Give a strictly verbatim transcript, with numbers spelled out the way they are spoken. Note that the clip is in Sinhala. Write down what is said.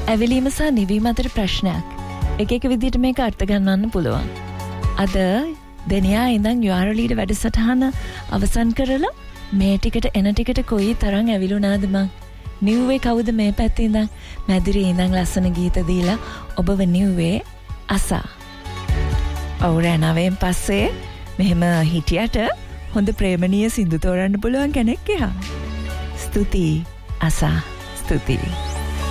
ඇවිලීම සහ නිවීම අතර ප්‍රශ්නයක්. එක එක විදිහට මේක අර්ථ ගන්නවන්න පුළුවන්. අද දෙනියා ඉඳන් යුආර්එල් වැඩසටහන අවසන් කරලා මේ ටිකට එන ටිකට කොයි තරම් ඇවිලුණාද මං. නිව්වේ කවුද මේ පැත්තේ ඉඳන් මැදිරියේ ඉඳන් ලස්සන ගීත දීලා ඔබව නිව්වේ අසා. අවුරෑනාවෙන් පස්සේ මෙහෙම හිටියට හොඳ ප්‍රේමණීය සින්දු තෝරන්න පුළුවන් කෙනෙක් එහා. ස්තුතියි අසා. ස්තුතියි.